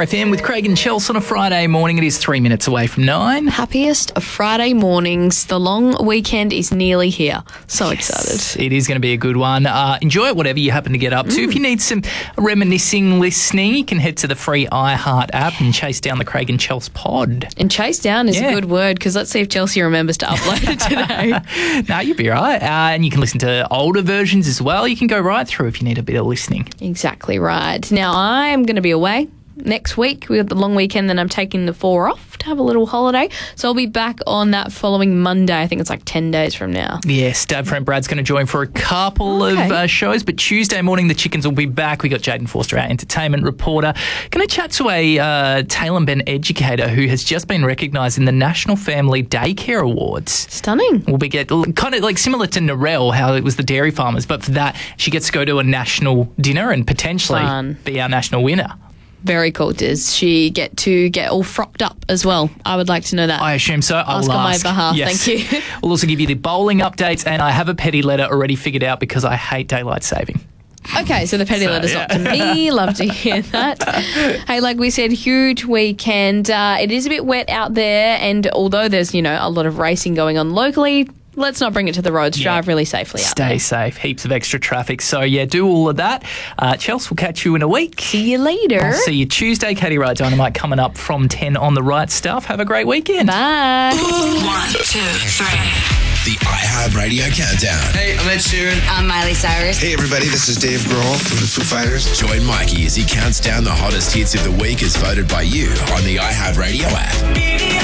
RFM with Craig and Chelsea on a Friday morning. It is 3 minutes away from 9. Happiest of Friday mornings. The long weekend is nearly here. So excited. It is going to be a good one. Enjoy it, whatever you happen to get up to. If you need some reminiscing listening, you can head to the free iHeart app and chase down the Craig and Chelsea pod. And chase down is a good word, because let's see if Chelsea remembers to upload it today. No, you'll be right. And you can listen to older versions as well. You can go right through if you need a bit of listening. Exactly right. Now, I am going to be away next week. We got the long weekend, then I'm taking the 4 off to have a little holiday. So I'll be back on that following Monday. I think it's like 10 days from now. Yes, Dad friend Brad's going to join for a couple of shows, but Tuesday morning the Chickens will be back. We got Jaden Forster, our entertainment reporter. Going to chat to a Taylor Ben educator who has just been recognised in the National Family Daycare Awards. Stunning. We'll be kind of like similar to Narelle, how it was the dairy farmers, but for that she gets to go to a national dinner and potentially be our national winner. Very cool. Does she get to get all frocked up as well? I would like to know that. I assume so. Ask on my behalf. Yes. Thank you. We'll also give you the bowling updates, and I have a petty letter already figured out because I hate daylight saving. Okay, so the petty letter's up to me. Love to hear that. Hey, like we said, huge weekend. It is a bit wet out there, and although there's, a lot of racing going on locally, let's not bring it to the roads. Drive really safely out there. Stay safe. Heaps of extra traffic. So, do all of that. Chelsea, will catch you in a week. See you later. I'll see you Tuesday. Katie Wright Dynamite coming up from 10 on The Right Stuff. Have a great weekend. Bye. 1, 2, 3. The iHeart Radio Countdown. Hey, I'm Ed Sheeran. I'm Miley Cyrus. Hey, everybody, this is Dave Grohl from the Foo Fighters. Join Mikey as he counts down the hottest hits of the week as voted by you on the iHeart Radio app.